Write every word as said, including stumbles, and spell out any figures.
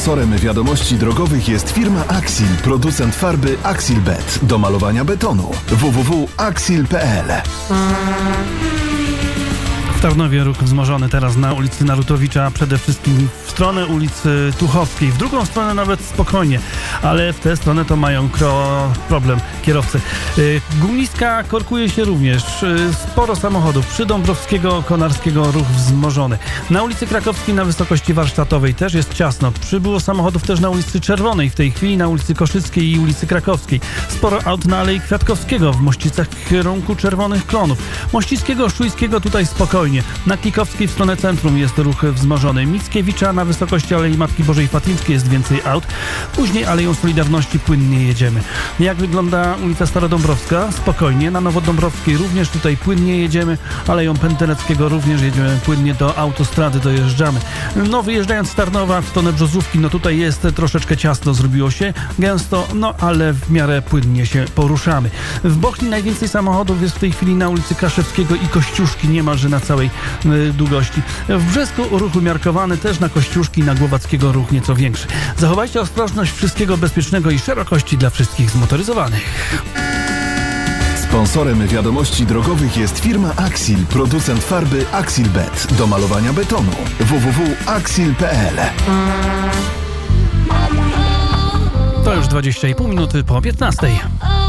Sponsorem wiadomości drogowych jest firma Axil, producent farby Axilbet do malowania betonu. w w w kropka axil kropka p l. W Tarnowie ruch wzmożony teraz na ulicy Narutowicza, przede wszystkim w stronę ulicy Tuchowskiej. W drugą stronę nawet spokojnie, ale w tę stronę to mają kro... problem kierowcy. Yy, Gumiska korkuje się również. Yy, sporo samochodów. Przy Dąbrowskiego, Konarskiego ruch wzmożony. Na ulicy Krakowskiej na wysokości warsztatowej też jest ciasno. Przybyło samochodów też na ulicy Czerwonej w tej chwili, na ulicy Koszyckiej i ulicy Krakowskiej. Sporo aut na Alei Kwiatkowskiego w Mościcach w kierunku Czerwonych Klonów. Mościckiego, Szujskiego tutaj spokojnie. Na Klikowskiej w stronę centrum jest ruch wzmożony. Mickiewicza na wysokości Alei Matki Bożej Fatimskiej jest więcej aut. Później Aleją Solidarności płynnie jedziemy. Jak wygląda ulica Starodąbrowska? Spokojnie. Na Nowodąbrowskiej również tutaj płynnie jedziemy. Aleją Pendereckiego również jedziemy płynnie do autostrady, dojeżdżamy. No wyjeżdżając z Tarnowa w stronę Brzozówki, no tutaj jest troszeczkę ciasno, zrobiło się gęsto, no ale w miarę płynnie się poruszamy. W Bochni najwięcej samochodów jest w tej chwili na ulicy Kraszewskiego i Kościuszki niemalże na całej y, długości. W Brzesku ruch umiarkowany, też na Kościuszki, na Głowackiego ruch nieco większy. Zachowajcie ostrożność, wszystkiego bezpiecznego i szerokości dla wszystkich zmotoryzowanych. Sponsorem wiadomości drogowych jest firma Axil, producent farby Axilbet do malowania betonu. w w w kropka axil kropka p l. To już dwadzieścia i pół minuty po piętnastej.